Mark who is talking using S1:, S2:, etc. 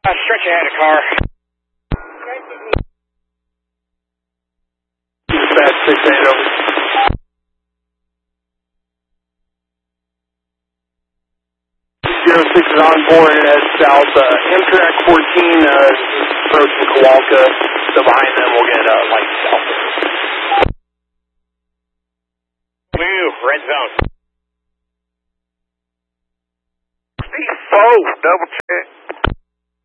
S1: Stretch ahead of car.
S2: Dispatch 6-8 over. 06 is on board and head south. Amtrak 14 approaching Kowalka. So behind them we'll get light south.
S1: Move, red zone.
S3: C4, double check.